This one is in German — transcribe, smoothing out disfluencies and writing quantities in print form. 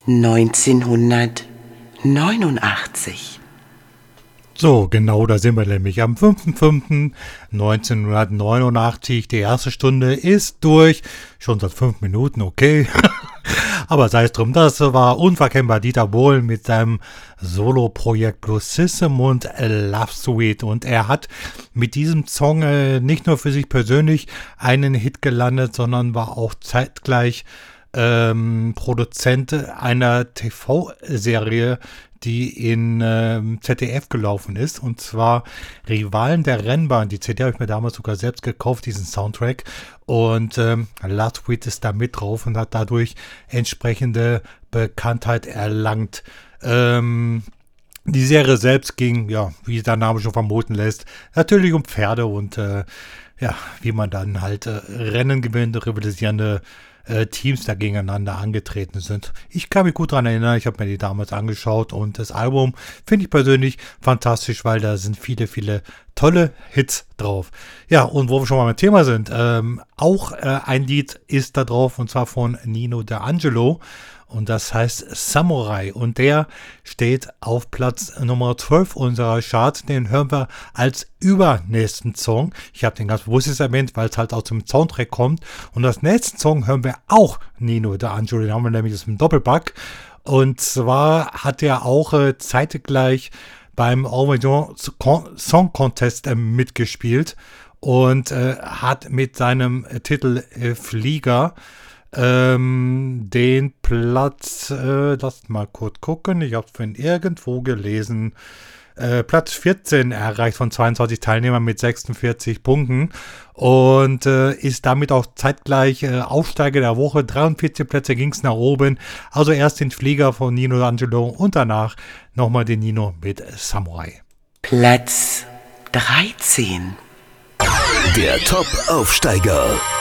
1989. So, genau, da sind wir nämlich am 5.5.1989. Die erste Stunde ist durch. Schon seit 5 Minuten, okay. Aber sei es drum, das war unverkennbar Dieter Bohlen mit seinem Solo-Projekt Blue System und Love Suite. Und er hat mit diesem Song nicht nur für sich persönlich einen Hit gelandet, sondern war auch zeitgleich Produzent einer TV-Serie, die in ZDF gelaufen ist, und zwar Rivalen der Rennbahn. Die CD habe ich mir damals sogar selbst gekauft, diesen Soundtrack, und Love Suite ist da mit drauf und hat dadurch entsprechende Bekanntheit erlangt. Die Serie selbst ging, ja, wie der Name schon vermuten lässt, natürlich um Pferde und ja, wie man dann halt Rennen gewinnt, rivalisierende Teams da gegeneinander angetreten sind. Ich kann mich gut daran erinnern, ich habe mir die damals angeschaut und das Album finde ich persönlich fantastisch, weil da sind viele, viele tolle Hits drauf. Ja, und wo wir schon mal beim Thema sind, auch ein Lied ist da drauf, und zwar von Nino D'Angelo. Und das heißt Samurai. Und der steht auf Platz Nummer 12 unserer Charts. Den hören wir als übernächsten Song. Ich habe den ganz bewusst jetzt erwähnt, weil es halt aus dem Soundtrack kommt. Und als nächsten Song hören wir auch Nino D'Angelo. Den haben wir nämlich aus dem Doppelpack. Und zwar hat er auch zeitgleich beim Eurovision Song Contest mitgespielt und hat mit seinem Titel Flieger den Platz, lasst mal kurz gucken, ich habe es vorhin irgendwo gelesen, Platz 14 erreicht von 22 Teilnehmern mit 46 Punkten und ist damit auch zeitgleich Aufsteiger der Woche. 43 Plätze ging es nach oben, also erst den Flieger von Nino D'Angelo und danach nochmal den Nino mit Samurai. Platz 13. Der Top-Aufsteiger.